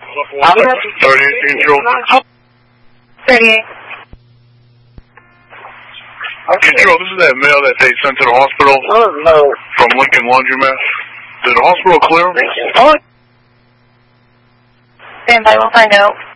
38. Control, this is that mail that they sent to the hospital from Lincoln Laundromat. Did the hospital clear them? Stand by, we'll find out.